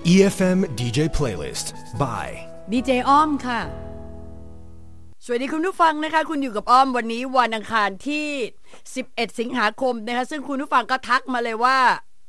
EFM DJ Playlist by ดีเจอ้อมค่ะสวัสดีคุณผู้ฟังนะคะคุณอยู่กับอ้อมวันนี้วันอังคารที่11สิงหาคมนะคะซึ่งคุณผู้ฟังก็ทักมาเลยว่า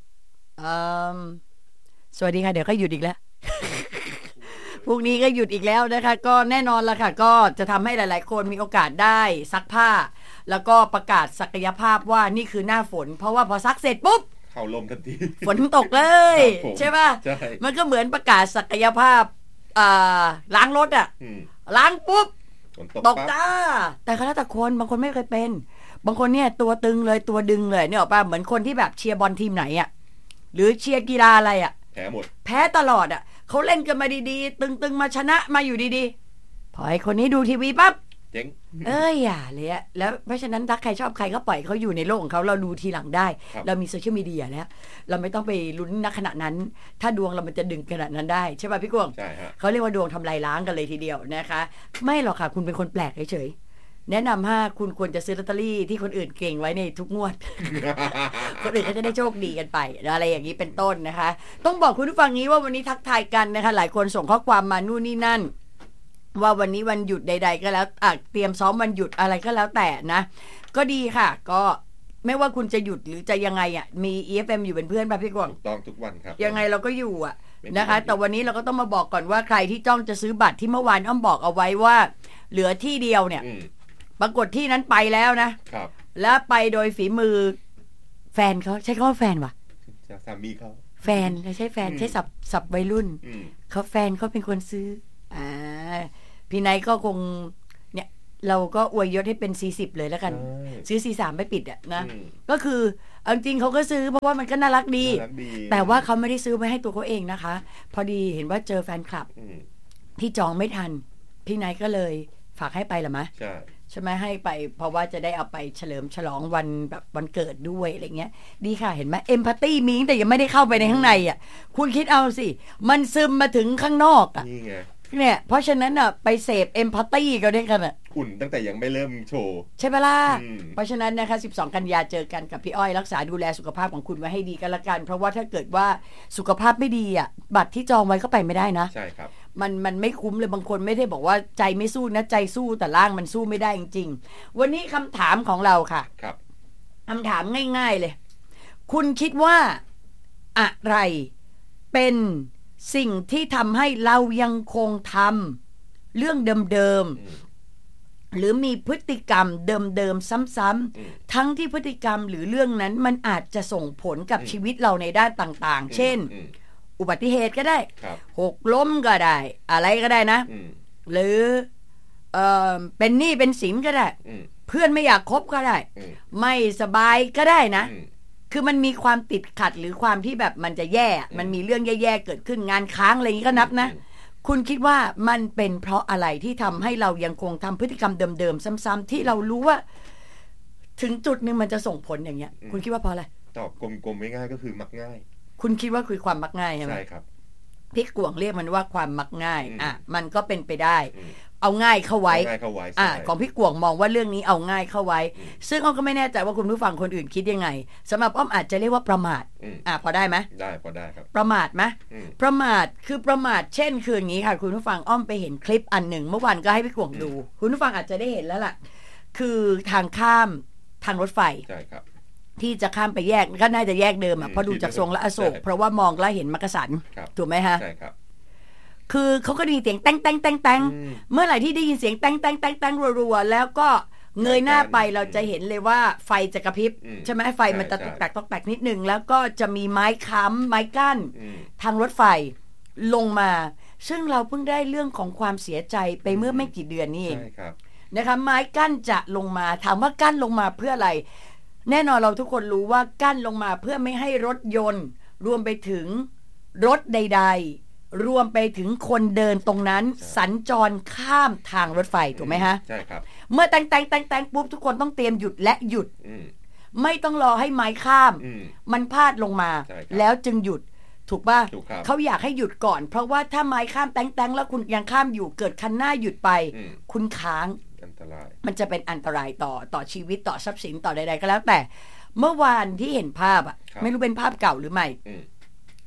สวัสดีค่ะเดี๋ยวก็หยุดอีกแล้ว พรุ่งนี้ก็หยุดอีกแล้วนะคะก็แน่นอนละค่ะก็จะทำให้หลายๆคนมีโอกาสได้ซักผ้าแล้วก็ประกาศศักยภาพว่านี่คือหน้าฝนเพราะว่าพอซักเสร็จปุ๊บเข้าลมทันทีฝนตกเลยใช่ป่ะมันก็เหมือนประกาศศักยภาพล้างรถอ่ะล้างปุ๊บตกจ้าแต่ก็แล้วแต่คนบางคนไม่เคยเป็นบางคนเนี่ยตัวตึงเลยตัวดึงเลยเนี่ยออกป่ะเหมือนคนที่แบบเชียร์บอลทีมไหนอ่ะหรือเชียร์กีฬาอะไรอ่ะแพ้หมดแพ้ตลอดอ่ะเขาเล่นกันมาดีๆตึงๆมาชนะมาอยู่ดีๆพอไอ้คนนี้ดูทีวีปั๊บเจ๊งอย่าเลยอะแล้วเพราะฉะนั้นถ้าใครชอบใครก็ปล่อยเขาอยู่ในโลกของเขาเราดูทีหลังได้เรามีโซเชียลมีเดียแล้วเราไม่ต้องไปลุ้นณขณะนั้นถ้าดวงเรามันจะดึงขนาดนั้นได้ใช่ป่ะพี่กวงใช่ฮะเขาเรียกว่าดวงทำลายล้างกันเลยทีเดียวนะคะไม่หรอกค่ะคุณเป็นคนแปลกเฉยๆแนะนำว่าคุณควรจะซื้อลอตเตอรี่ที่คนอื่นเก่งไว้ในทุกงวด คนอื่นก็จะได้โชคดีกันไปอะไรอย่างนี้เป็นต้นนะคะต้องบอกคุณผู้ฟังนี้ว่าวันนี้ทักทายกันนะคะหลายคนส่งข้อความมานู่นนี่นั่นว่าวันนี้วันหยุดใดๆก็แล้วเตรียมซ้อมวันหยุดอะไรก็แล้วแต่นะก็ดีค่ะก็ไม่ว่าคุณจะหยุดหรือจะยังไงอ่ะมี EFM อยู่เป็นเพื่อนป่ะพี่กวางต้องทุกวันครับยังไงเราก็อยู่อ่ะนะคะแต่วันนี้เราก็ต้องมาบอกก่อนว่าใครที่จ้องจะซื้อบัตรที่เมื่อวานอ้อมบอกเอาไว้ว่าเหลือที่เดียวเนี่ยปรากฏที่นั้นไปแล้วนะครับแล้วไปโดยฝีมือแฟนเขาใช้คำว่าแฟนวะสามีเขาแฟนใช่แฟนใช้สับวัยรุ่นเขาแฟนเขาเป็นคนซื้อพี่ไนท์ก็คงเนี่ยเราก็อวยยศให้เป็น40เลยแล้วกันซื้อ43ไม่ปิดอ่ะนะก็คือจริงเขาก็ซื้อเพราะว่ามันก็น่ารักดีแต่ว่าเขาไม่ได้ซื้อไว้ให้ตัวเขาเองนะคะพอดีเห็นว่าเจอแฟนคลับที่จองไม่ทันพี่ไนท์ก็เลยฝากให้ไปละมะใช่ไหมให้ไปเพราะว่าจะได้เอาไปเฉลิมฉลองวันแบบวันเกิดด้วยอะไรเงี้ยดีค่ะเห็นไหมเอมพัตตี้มีแต่ยังไม่ได้เข้าไปในข้างในอ่ะคุณคิดเอาสิมันซึมมาถึงข้างนอกอ่ะเนี่ยเพราะฉะนั้นอ่ะไปเสพเอมพัตตี้กันด้วยกันอ่ะอุ่นตั้งแต่ยังไม่เริ่มโชว์ใช่ไหมล่ะเพราะฉะนั้นนะคะ12กันยาเจอกันกับพี่อ้อยรักษาดูแลสุขภาพของคุณไว้ให้ดีกันละกันเพราะว่าถ้าเกิดว่าสุขภาพไม่ดีอ่ะบัตรที่จองไว้ก็ไปไม่ได้นะใช่ครับมันไม่คุ้มเลยบางคนไม่ได้บอกว่าใจไม่สู้นะใจสู้แต่ร่างมันสู้ไม่ได้จริงๆวันนี้คำถามของเราค่ะครับคำถามง่ายๆเลยคุณคิดว่าอะไรเป็นสิ่งที่ทำให้เรายังคงทำเรื่องเดิมๆหรือมีพฤติกรรมเดิมๆซ้ำๆทั้งที่พฤติกรรมหรือเรื่องนั้นมันอาจจะส่งผลกับชีวิตเราในด้านต่างๆเช่นอุบัติเหตุก็ได้หกล้มก็ได้อะไรก็ได้นะหรือเป็นหนี้เป็นสินก็ได้เพื่อนไม่อยากคบก็ได้ไม่สบายก็ได้นะคือมันมีความติดขัดหรือความที่แบบมันจะแย่มันมีเรื่องแย่ๆเกิดขึ้นงานค้างอะไรอย่างนี้ก็นับนะคุณคิดว่ามันเป็นเพราะอะไรที่ทำให้เรายังคงทำพฤติกรรมเดิมๆซ้ำๆที่เรารู้ว่าถึงจุดนึงมันจะส่งผลอย่างเงี้ยคุณคิดว่าเพราะอะไรตอบกลมๆง่ายๆก็คือมักง่ายคุณคิดว่าคือความมักง่ายใช่ไหมใช่ครับพี่กวงเรียกมันว่าความมักง่ายมันก็เป็นไปได้เอาง่ายเข้าไว้ของพี่กวงมองว่าเรื่องนี้เอาง่ายเข้าไว้ซึ่งอ้อมก็ไม่แน่ใจว่าคุณผู้ฟังคนอื่นคิดยังไงสำหรับอ้อมอาจจะเรียกว่าประมาทพอได้ไหมได้พอได้ครับประมาทไหมประมาทคือประมาทเช่นคืออย่างนี้ค่ะคุณผู้ฟังอ้อมไปเห็นคลิปอันหนึ่งเมื่อวานก็ให้พี่กวงดูคุณผู้ฟังอาจจะได้เห็นแล้วล่ะคือทางข้ามทางรถไฟใช่ครับที่จะข้ามไปแยกก็น่าจะแยกเดิมเพราะดูจากทรงและอโศกเพราะว่ามองแล้วเห็นมักกะสันถูกไหมฮะใช่ครับคือเขาก็ได้ยินเสียงแต้งแต้งแต้งแต้งเมื่อไหร่ที่ได้ยินเสียงแต้งแต้งแต้งแต้งรัวๆแล้วก็เงยหน้าไปเราจะเห็นเลยว่าไฟจะกระพริบใช่ไหมไฟมันจะตกแตกตกแตกนิดนึงแล้วก็จะมีไม้ค้ำไม้กั้นทางรถไฟลงมาซึ่งเราเพิ่งได้เรื่องของความเสียใจไปเมื่อไม่กี่เดือนนี่เองนะคะไม้กั้นจะลงมาถามว่ากั้นลงมาเพื่ออะไรแน่นอนเราทุกคนรู้ว่ากั้นลงมาเพื่อไม่ให้รถยนต์รวมไปถึงรถใดๆรวมไปถึงคนเดินตรงนั้นสัญจรข้ามทางรถไฟถูกไหมฮะใช่ครับเมื่อแตงปุ๊บทุกคนต้องเตรียมหยุดและหยุดไม่ต้องรอให้ไม้ข้ามมันพาดลงมาแล้วจึงหยุดถูกป่ะเขาอยากให้หยุดก่อนเพราะว่าถ้าไม้ข้ามแตงแล้วคุณยังข้ามอยู่เกิดคันหน้าหยุดไปคุณค้างมันจะเป็นอันตรายต่อชีวิตต่อทรัพย์สินต่อใดๆก็แล้วแต่เมื่อวานที่เห็นภาพไม่รู้เป็นภาพเก่าหรือไม่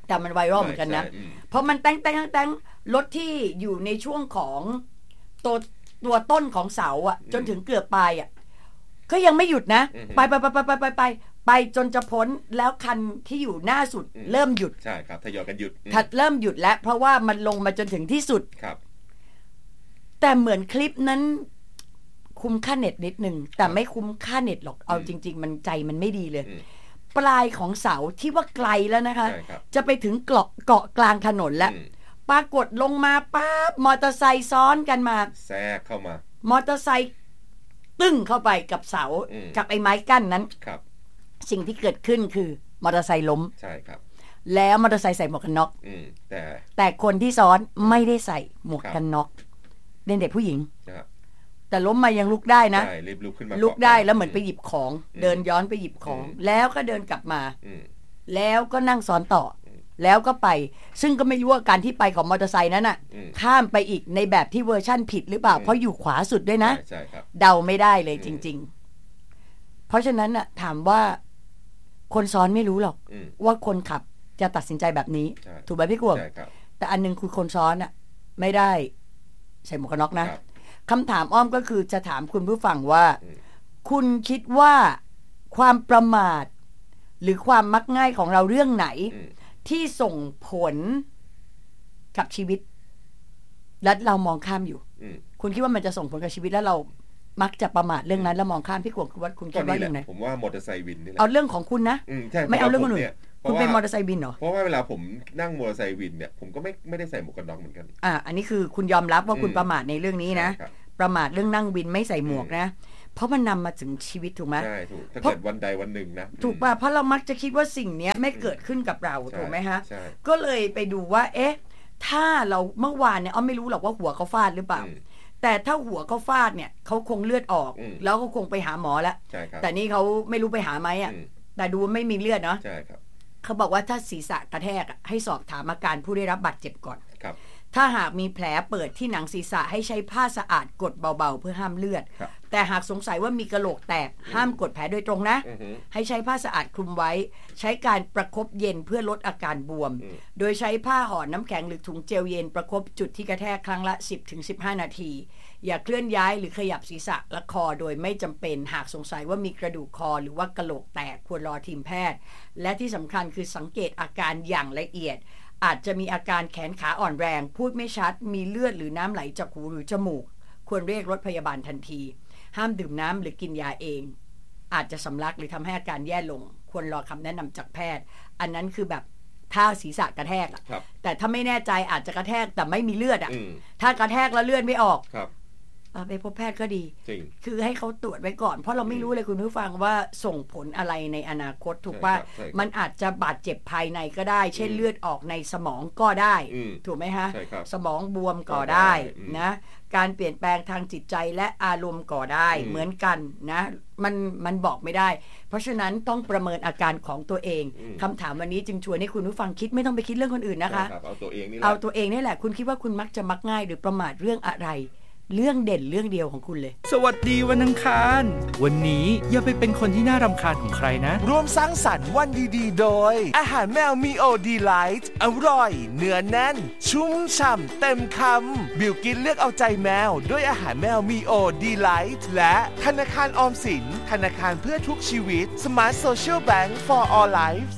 แต่มันไวรัลเหมือนกันนะเพราะมันแต่งรถที่อยู่ในช่วงของตัวต้นของเสาอ่ะจนถึงเกือบปลายอ่ะก็ยังไม่หยุดนะไปจนจะพ้นแล้วคันที่อยู่หน้าสุดเริ่มหยุดใช่ครับทยอยกันหยุดเริ่มหยุดแล้วเพราะว่ามันลงมาจนถึงที่สุดครับแต่เหมือนคลิปนั้นคุ้มค่าเน็ตนิดนึงแต่ไม่คุ้มค่าเน็ตหรอกเอาจริงๆมันใจมันไม่ดีเลยปลายของเสาที่ว่าไกลแล้วนะคะจะไปถึงเกาะกลางถนนแล้วปรากฏลงมาปั๊บมอเตอร์ไซค์ซ้อนกันมาแทรกเข้ามามอเตอร์ไซค์ตึ้งเข้าไปกับเสากับไอ้ไม้กั้นนั้นครับสิ่งที่เกิดขึ้นคือมอเตอร์ไซค์ล้มใช่ครับแล้วมอเตอร์ไซค์ใส่หมวกกันน็อกแต่คนที่ซ้อนไม่ได้ใส่หมวกกันน็อกเป็นเด็กผู้หญิงแต่ล้มมายังลุกได้นะรีบลุกขึ้นมาลุกได้แล้วเหมือนไปหยิบของเดินย้อนไปหยิบของแล้วก็เดินกลับมาแล้วก็นั่งซ้อนต่อแล้วก็ไปซึ่งก็ไม่รู้ว่าการที่ไปของมอเตอร์ไซค์นั้นน่ะข้ามไปอีกในแบบที่เวอร์ชั่นผิดหรือเปล่าเพราะอยู่ขวาสุดด้วยนะเดาไม่ได้เลยจริงๆเพราะฉะนั้นน่ะถามว่าคนซ้อนไม่รู้หรอกว่าคนขับจะตัดสินใจแบบนี้ถูกไหมพี่กวงแต่อันนึงคือคนซ้อนน่ะไม่ได้ใส่หมวกกันน็อกนะคำถามอ้อมก็คือจะถามคุณผู้ฟังว่าคุณคิดว่าความประมาทหรือความมักง่ายของเราเรื่องไหนที่ส่งผลกับชีวิตและเรามองข้ามอยู่คุณคิดว่ามันจะส่งผลกับชีวิตแล้วเรามักจะประมาทเรื่องนั้นแล้วมองข้ามพี่กวงคือว่าคุณคิดว่าอย่างไรผมว่ามอเตอร์ไซค์วินนี่แหละเอาเรื่องของคุณนะไม่เอาเรื่องคนอื่นคุณเป็นมอเตอร์ไซค์วินเหรอเพราะว่าเวลาผมนั่งมอเตอร์ไซค์วินเนี่ยผมก็ไม่ได้ใส่หมวกกันน็อกเหมือนกันอันนี้คือคุณยอมรับว่าคุณประมาทในเรื่องนี้นะประมาทเรื่องนั่งวินไม่ใส่หมวกนะเพราะมันนำมาถึงชีวิตถูกไหมใช่ถูกถ้าเกิดวันใดวันหนึ่งนะถูกป่ะเพราะเรามักจะคิดว่าสิ่งนี้ไม่เกิดขึ้นกับเราถูกไหมฮะก็เลยไปดูว่าถ้าเราเมื่อวานเนี่ยไม่รู้หรอกว่าหัวเขาฟาดหรือเปล่าแต่ถ้าหัวเขาฟาดเนี่ยเขาคงเลือดออกแล้วเขาคงไปหาหมอแล้วแต่นี่เขาไม่รู้ไปหาไหมแต่ดูไม่มีเลือดเนาะเขาบอกว่าถ้าศีรษะกระแทกให้สอบถามอาการผู้ได้รับบาดเจ็บก่อนถ้าหากมีแผลเปิดที่หนังศีรษะให้ใช้ผ้าสะอาดกดเบาๆเพื่อห้ามเลือดแต่หากสงสัยว่ามีกะโหลกแตกห้ามกดแผลโดยตรงนะให้ใช้ผ้าสะอาดคลุมไว้ใช้การประคบเย็นเพื่อลดอาการบวมโดยใช้ผ้าห่อน้ำแข็งหรือถุงเจลเย็นประคบจุดที่กระแทกครั้งละ 10-15 นาทีอย่าเคลื่อนย้ายหรือขยับศีรษะและคอโดยไม่จำเป็นหากสงสัยว่ามีกระดูกคอหรือว่ากะโหลกแตกควรรอทีมแพทย์และที่สำคัญคือสังเกตอาการอย่างละเอียดอาจจะมีอาการแขนขาอ่อนแรงพูดไม่ชัดมีเลือดหรือน้ำไหลจากหูหรือจมูกควรเรียกรถพยาบาลทันทีห้ามดื่มน้ำหรือกินยาเองอาจจะสำลักหรือทำให้อาการแย่ลงควรรอคำแนะนำจากแพทย์อันนั้นคือแบบถ้าศีรษะกระแทกแต่ถ้าไม่แน่ใจอาจจะกระแทกแต่ไม่มีเลือดถ้ากระแทกแล้วเลือดไม่ออกไปพบแพทย์ก็ดีคือให้เขาตรวจไว้ก่อนเพราะเราไม่รู้เลยคุณผู้ฟังว่าส่งผลอะไรในอนาคตถูกป่ะมันอาจจะบาดเจ็บภายในก็ได้เช่นเลือดออกในสมองก็ได้ถูกไหมฮะสมองบวมก็ได้นะการเปลี่ยนแปลงทางจิตใจและอารมณ์ก็ได้เหมือนกันนะมันบอกไม่ได้เพราะฉะนั้นต้องประเมินอาการของตัวเองคำถามวันนี้จึงชวนให้คุณผู้ฟังคิดไม่ต้องไปคิดเรื่องคนอื่นนะคะเอาตัวเองนี่แหละคุณคิดว่าคุณมักจะมักง่ายหรือประมาทเรื่องอะไรเรื่องเด่นเรื่องเดียวของคุณเลยสวัสดีวันอังคารวันนี้อย่าไปเป็นคนที่น่ารำคาญของใครนะร่วมสร้างสรรค์วันดีๆโดยอาหารแมวมีโอดีไลท์อร่อยเนื้อแน่นชุ่มฉ่ำเต็มคำบิวกินเลือกเอาใจแมวด้วยอาหารแมวมีโอดีไลท์และธนาคารออมสินธนาคารเพื่อทุกชีวิต Smart Social Bank for All Lives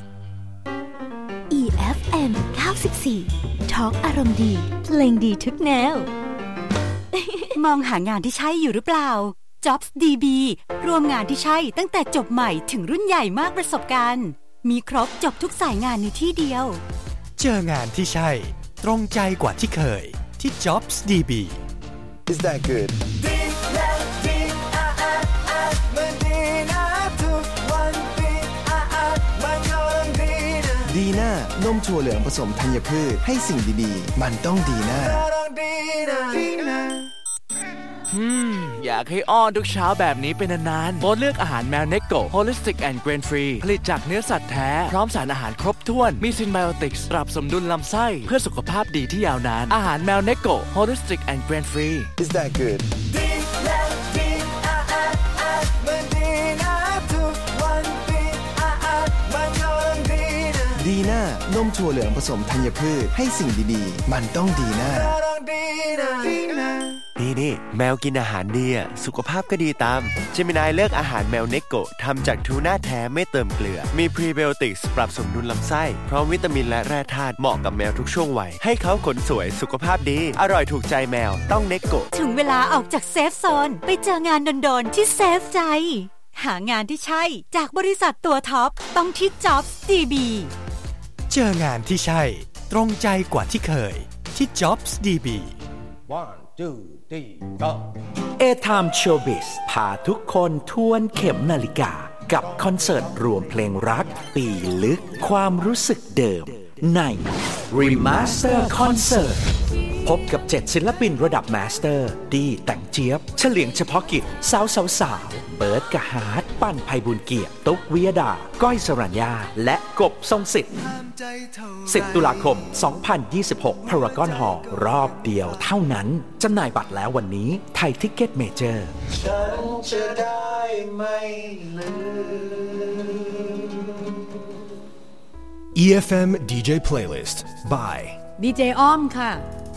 EFM 94 Talk อารมณ์ดีเพลงดีทุกแนวมองหางานที่ใช่อยู่หรือเปล่า Jobs DB รวมงานที่ใช่ตั้งแต่จบใหม่ถึงรุ่นใหญ่มากประสบการณ์มีครบจบทุกสายงานในที่เดียวเจองานที่ใช่ตรงใจกว่าที่เคยที่ Jobs DB Is that good? ดีน่านมถั่วเหลืองผสมธัญพืชให้สิ่งดีๆมันต้องดีน่าอยากให้อ้อนทุกเช้าแบบนี้เป็นนานๆโปรดเลือกอาหารแมวเนโก Holistic and Grain Free ผลิตจากเนื้อสัตว์แท้พร้อมสารอาหารครบถ้วนมีซินไบโอติกส์ปรับสมดุลลำไส้เพื่อสุขภาพดีที่ยาวนานอาหารแมวเนโก Holistic and Grain Free Is that good? ดีดีน่านมถั่วเหลืองผสมธัญพืชให้สิ่งดีๆมันต้องดีน่านี่แมวกินอาหารดีสุขภาพก็ดีตามเจมินายเลือกอาหารแมวเนโกะทำจากทูน่าแท้ไม่เติมเกลือมีพรีไบโอติกส์ปรับสมดุลลำไส้พร้อมวิตามินและแร่ธาตุเหมาะกับแมวทุกช่วงวัยให้เขาขนสวยสุขภาพดีอร่อยถูกใจแมวต้องเนโกะถึงเวลาออกจากเซฟโซนไปเจองานโดนๆที่เซฟใจหางานที่ใช่จากบริษัทตัวท็อปต้องที่ Jobs DB เจองานที่ใช่ตรงใจกว่าที่เคยที่ Jobs DB 1 2 3 go A-Time Showbiz พาทุกคนทวนเข็มนาฬิกากับคอนเสิร์ตรวมเพลงรักปีลึกความรู้สึกเดิมใน Remaster Concert พบกับ7ศิลปินระดับมาสเตอร์ดีแต่งเจี๊ยบเฉลียงเฉพาะกิจสาวเบิร์ดกะฮาร์ดปั้นไพบุญเกียรติตุ๊กวิยดาก้อยสรัญญาและกบทรงสิทธิ์10 ตุลาคม 2026 Paragon Hall รอบเดียวเท่านั้นจำหน่ายบัตรแล้ววันนี้ไทยทิกเก็ตเมเจอร์ฉันจะได้ไม่ลืม EFM DJ Playlist by ดีเจอ้อมค่ะ